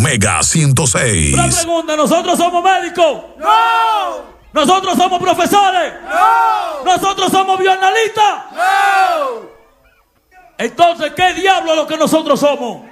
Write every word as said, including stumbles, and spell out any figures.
Mega ciento seis. Una pregunta, ¿nosotros somos médicos? ¡No! ¿Nosotros somos profesores? ¡No! ¿Nosotros somos bioanalistas? ¡No! Entonces, ¿qué diablo es lo que nosotros somos?